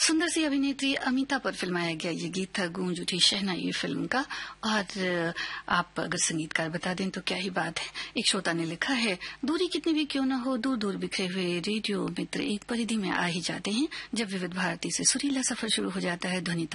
सुंदर सी अभिनेत्री अमिता पर फिल्माया गया ये गीत था गूंज उठी शहनाई फिल्म का। और आप अगर संगीतकार बता दें तो क्या ही बात है। एक श्रोता ने लिखा है, दूरी कितनी भी क्यों न हो, दूर दूर बिखरे हुए रेडियो मित्र एक परिधि में आ ही जाते हैं। जब विविध भारती से सुरीला सफर शुरू हो जाता है, ध्वनि